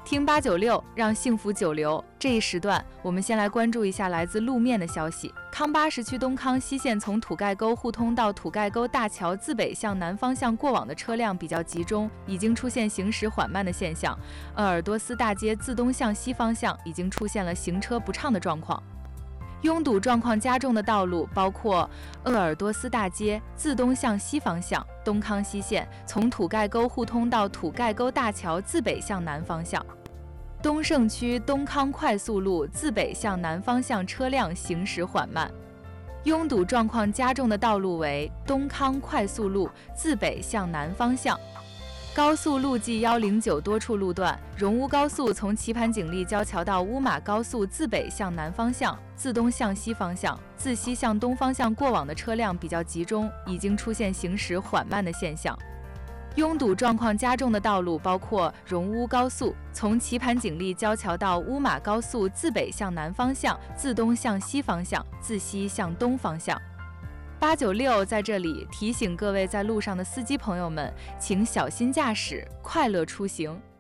听896，让幸福久留。这一时段，我们先来关注一下来自路面的消息。康巴市区东康西线从土盖沟互通到土盖沟大桥自北向南方向过往的车辆比较集中，已经出现行驶缓慢的现象。鄂尔多斯大街自东向西方向已经出现了行车不畅的状况。拥堵状况加重的道路包括鄂尔多斯大街自东向西方向、东康西线从土盖沟互通到土盖沟大桥自北向南方向。东胜区东康快速路自北向南方向车辆行驶缓慢。拥堵状况加重的道路为东康快速路自北向南方向。高速路 G109多处路段，荣乌高速从棋盘锦丽交桥到乌马高速自北向南方向、自东向西方向、自西向东方向过往的车辆比较集中，已经出现行驶缓慢的现象。拥堵状况加重的道路包括荣乌高速从棋盘锦丽交桥到乌马高速自北向南方向、自东向西方向、自西向东方向。896在这里提醒各位在路上的司机朋友们，请小心驾驶，快乐出行。